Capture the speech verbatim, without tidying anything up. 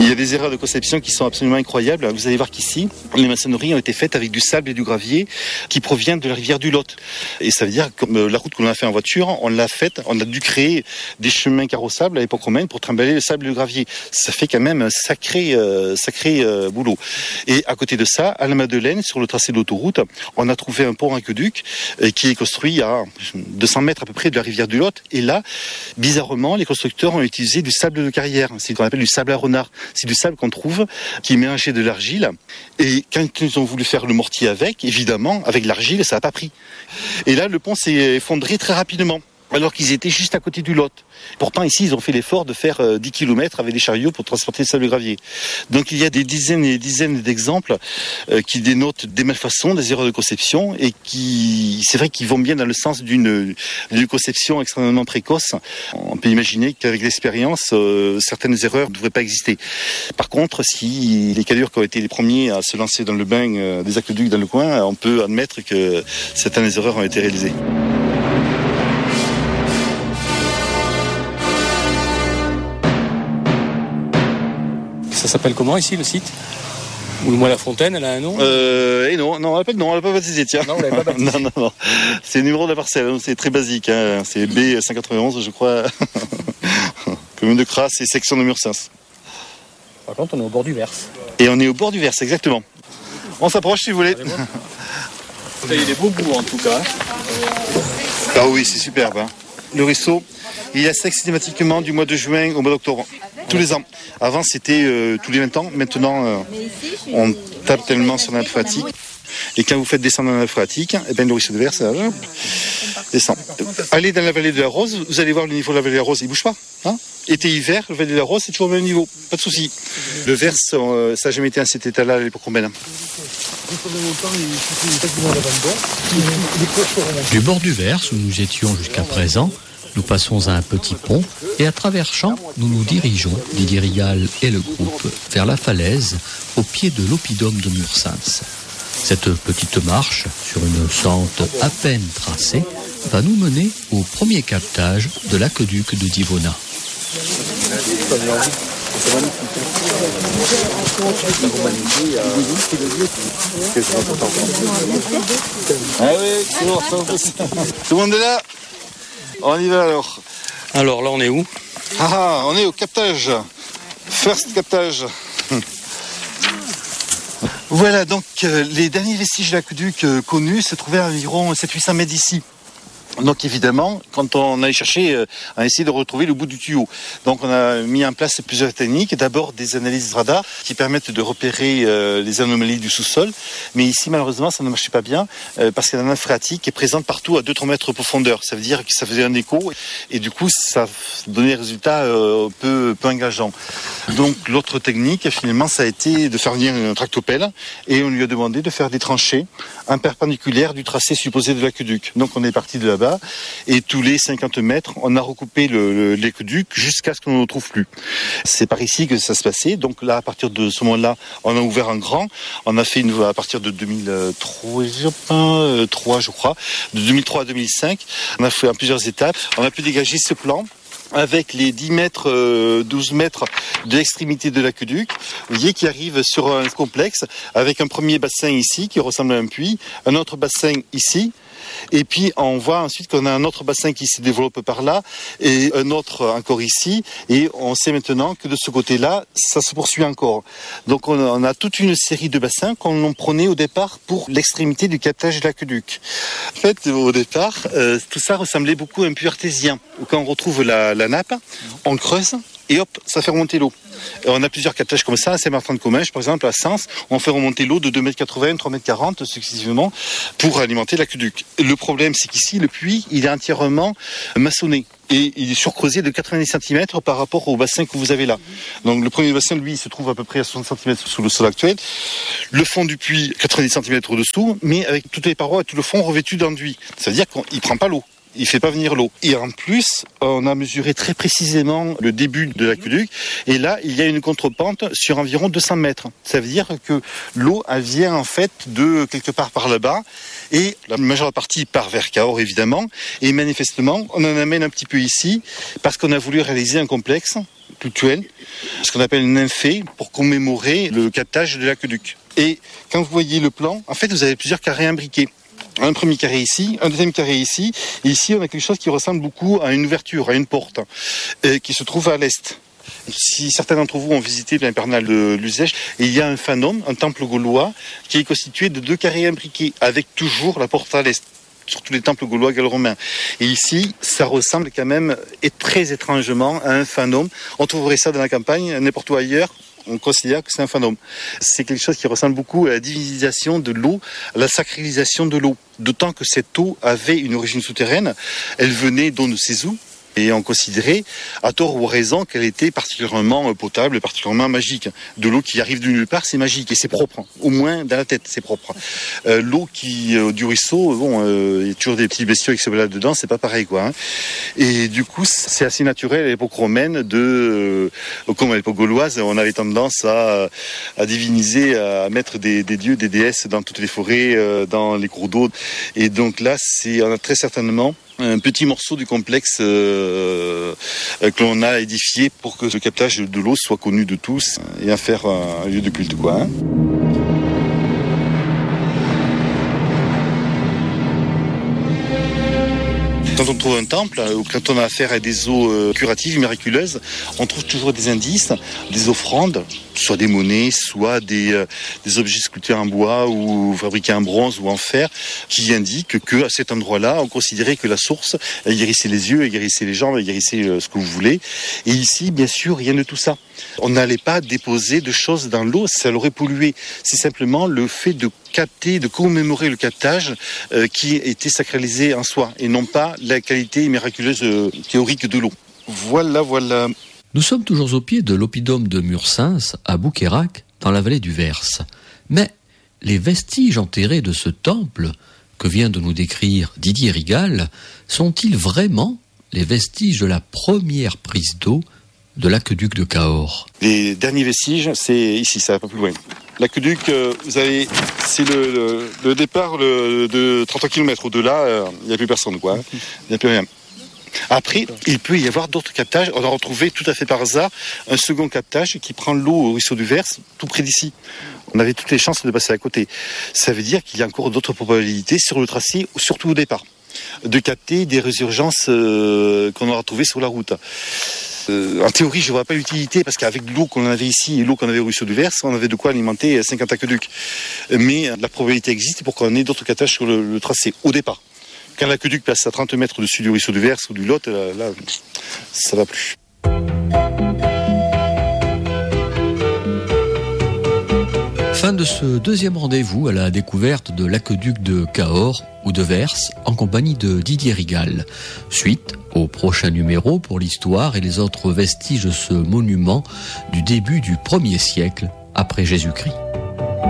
Il y a des erreurs de conception qui sont absolument incroyables. Vous allez voir qu'ici, les maçonneries ont été faites avec du sable et du gravier qui provient de la rivière du Lot. Et ça veut dire que la route que l'on a fait en voiture, on l'a faite, on a dû créer des chemins carrossables à l'époque romaine pour trimballer le sable et le gravier. Ça fait quand même un sacré, euh, sacré euh, boulot. Et à côté de ça, à la Madeleine, sur le tracé de l'autoroute, on a trouvé un pont aqueduc euh, qui est construit à deux cents mètres à peu près de la rivière du Lot. Et là, bizarrement, les constructeurs ont utilisé du sable de carrière. C'est ce qu'on appelle du sable à renard. C'est du sable qu'on trouve, qui est mélangé de l'argile. Et quand ils ont voulu faire le mortier avec, évidemment, avec l'argile, ça n'a pas pris. Et là, le pont s'est effondré très rapidement, alors qu'ils étaient juste à côté du Lot. Pourtant, ici, ils ont fait l'effort de faire euh, dix kilomètres avec des chariots pour transporter le sable et le gravier. Donc, il y a des dizaines et des dizaines d'exemples euh, qui dénotent des malfaçons, des erreurs de conception, et qui, c'est vrai qu'ils vont bien dans le sens d'une, d'une conception extrêmement précoce. On peut imaginer qu'avec l'expérience, euh, certaines erreurs ne devraient pas exister. Par contre, si les Cadures qui ont été les premiers à se lancer dans le bain euh, des aqueducs dans le coin, on peut admettre que certaines erreurs ont été réalisées. Ça s'appelle comment ici le site? Ou le moins la fontaine, elle a un nom? Euh, et non, non, on l'appelle non, on l'a pas baptisé, tiens. Non, on l'avait pas baptisé. non, non, non. C'est le numéro de la parcelle, c'est très basique, hein. C'est B cent quatre-vingt-onze, je crois. Commune de Crasse et section de Mursens. Par contre, on est au bord du Verse. Et on est au bord du Verse, exactement. On s'approche si vous voulez. Il y a des beaux bouts en tout cas. Ah oui, c'est superbe. Hein. Le ruisseau, il est sec systématiquement du mois de juin au mois d'octobre. Tous les ans. Avant, c'était euh, tous les vingt ans. Maintenant, euh, on tape tellement sur la nappe phréatique. Et quand vous faites descendre la nappe phréatique, eh ben, le ruisseau de Verse, ça descend. Allez dans la vallée de la Rose, vous allez voir le niveau de la vallée de la Rose, il ne bouge pas. Hein. Été, hiver, la vallée de la Rose, c'est toujours au même niveau. Pas de souci. Le Verse, euh, ça n'a jamais été à cet état-là à l'époque romaine. Du bord du Verse, où nous étions jusqu'à présent, nous passons à un petit pont et à travers champs, nous nous dirigeons, Didier Rigal et le groupe, vers la falaise au pied de l'oppidum de Mursens. Cette petite marche, sur une sente à peine tracée, va nous mener au premier captage de l'aqueduc de Divona. Ah oui, c'est bon, tout le monde est là? On y va alors. Alors là, on est où? Ah, on est au captage. First captage. Voilà, donc euh, les derniers vestiges de l'aqueduc euh, connus se trouvaient à environ sept cents à huit cents mètres d'ici. Donc évidemment, quand on allait chercher, euh, on a essayé de retrouver le bout du tuyau. Donc on a mis en place plusieurs techniques. D'abord des analyses radar qui permettent de repérer euh, les anomalies du sous-sol. Mais ici malheureusement ça ne marchait pas bien euh, parce qu'il y a une nappe phréatique qui est présente partout à deux à trois mètres de profondeur. Ça veut dire que ça faisait un écho et du coup ça donnait des résultats euh, peu, peu engageants. Donc l'autre technique finalement ça a été de faire venir un tractopelle et on lui a demandé de faire des tranchées en perpendiculaire du tracé supposé de l'aqueduc. Donc on est parti de là-bas. Et tous les cinquante mètres, on a recoupé le, le, l'aqueduc jusqu'à ce qu'on ne le trouve plus. C'est par ici que ça se passait. Donc là, à partir de ce moment-là, on a ouvert un grand. On a fait une, à partir de deux mille trois, je crois, de deux mille trois à deux mille cinq. On a fait en plusieurs étapes. On a pu dégager ce plan avec les dix mètres, euh, douze mètres de l'extrémité de l'aqueduc, vous voyez, qui arrive sur un complexe avec un premier bassin ici qui ressemble à un puits, un autre bassin ici. Et puis on voit ensuite qu'on a un autre bassin qui se développe par là et un autre encore ici. Et on sait maintenant que de ce côté-là, ça se poursuit encore. Donc on a toute une série de bassins qu'on prenait au départ pour l'extrémité du captage de l'aqueduc. En fait, au départ, euh, tout ça ressemblait beaucoup à un puits artésien. Quand on retrouve la, la nappe, on creuse et hop, ça fait remonter l'eau. On a plusieurs captages comme ça, à Saint-Martin-de-Comminges, par exemple, à Sens, on fait remonter l'eau de deux mètres quatre-vingts, trois mètres quarante successivement pour alimenter l'aqueduc. Le problème, c'est qu'ici, le puits, il est entièrement maçonné. Et il est surcreusé de quatre-vingt-dix centimètres par rapport au bassin que vous avez là. Donc le premier bassin, lui, il se trouve à peu près à soixante centimètres sous le sol actuel. Le fond du puits, quatre-vingt-dix centimètres au-dessous, mais avec toutes les parois et tout le fond revêtu d'enduit. Ça veut dire qu'il ne prend pas l'eau. il fait pas venir l'eau. Et en plus, on a mesuré très précisément le début de l'aqueduc. Et là, il y a une contrepente sur environ deux cents mètres. Ça veut dire que l'eau, elle vient en fait de quelque part par là-bas. Et la majeure partie part vers Cahors, évidemment. Et manifestement, on en amène un petit peu ici parce qu'on a voulu réaliser un complexe cultuel, ce qu'on appelle une nymphée, pour commémorer le captage de l'aqueduc. Et quand vous voyez le plan, en fait, vous avez plusieurs carrés imbriqués. Un premier carré ici, un deuxième carré ici. Et ici, on a quelque chose qui ressemble beaucoup à une ouverture, à une porte, euh, qui se trouve à l'est. Si certains d'entre vous ont visité l'Impernal de Luzèche, il y a un fanum, un temple gaulois, qui est constitué de deux carrés imbriqués, avec toujours la porte à l'est, sur tous les temples gaulois gallo-romains. Et ici, ça ressemble quand même, et très étrangement, à un fanum. On trouverait ça dans la campagne, n'importe où ailleurs. On considère que c'est un fanum. C'est quelque chose qui ressemble beaucoup à la divinisation de l'eau, à la sacralisation de l'eau. D'autant que cette eau avait une origine souterraine. Elle venait d'on ne sait où. Et on considérait, à tort ou à raison, qu'elle était particulièrement potable, particulièrement magique. De l'eau qui arrive de nulle part, c'est magique et c'est propre. Au moins dans la tête, c'est propre. Euh, l'eau qui euh, du ruisseau, bon, euh, il y a toujours des petits bestiaux qui se baladent dedans, c'est pas pareil, quoi. Hein. Et du coup, c'est assez naturel à l'époque romaine de, euh, comme à l'époque gauloise, on avait tendance à, à diviniser, à mettre des, des dieux, des déesses dans toutes les forêts, euh, dans les cours d'eau. Et donc là, c'est, on a très certainement un petit morceau du complexe euh, que l'on a édifié pour que ce captage de l'eau soit connu de tous et en faire un lieu de culte, quoi. Hein. Quand on trouve un temple ou quand on a affaire à des eaux curatives, miraculeuses, on trouve toujours des indices, des offrandes, soit des monnaies, soit des, euh, des objets sculptés en bois ou fabriqués en bronze ou en fer, qui indiquent qu'à cet endroit-là, on considérait que la source, elle guérissait les yeux, elle guérissait les jambes, elle guérissait euh, ce que vous voulez. Et ici, bien sûr, rien de tout ça. On n'allait pas déposer de choses dans l'eau, ça l'aurait pollué. C'est simplement le fait de capter, de commémorer le captage euh, qui était sacralisé en soi, et non pas la qualité miraculeuse euh, théorique de l'eau. Voilà, voilà. Nous sommes toujours au pied de l'oppidum de Mursins, à Bouqueyrac, dans la vallée du Vers. Mais les vestiges enterrés de ce temple, que vient de nous décrire Didier Rigal, sont-ils vraiment les vestiges de la première prise d'eau de l'aqueduc de Cahors? Les derniers vestiges, c'est ici, ça va pas plus loin. L'aqueduc, euh, vous avez, c'est le, le, le départ le, de trente kilomètres. Au-delà, il euh, n'y a plus personne, quoi. Il n'y a plus rien. Après, il peut y avoir d'autres captages. On a retrouvé tout à fait par hasard un second captage qui prend l'eau au ruisseau du Vers, tout près d'ici. On avait toutes les chances de passer à côté. Ça veut dire qu'il y a encore d'autres probabilités sur le tracé, surtout au départ, de capter des résurgences euh, qu'on aura trouvées sur la route. Euh, en théorie, je ne vois pas l'utilité parce qu'avec l'eau qu'on avait ici et l'eau qu'on avait au ruisseau du Vers, on avait de quoi alimenter cinquante aqueducs. Mais la probabilité existe pour qu'on ait d'autres captages sur le, le tracé au départ. Quand l'aqueduc passe à trente mètres dessus du ruisseau du Vers ou du Lot, là, là ça va plus. Fin de ce deuxième rendez-vous à la découverte de l'aqueduc de Cahors ou de Vers en compagnie de Didier Rigal. Suite au prochain numéro pour l'histoire et les autres vestiges de ce monument du début du premier siècle après Jésus-Christ.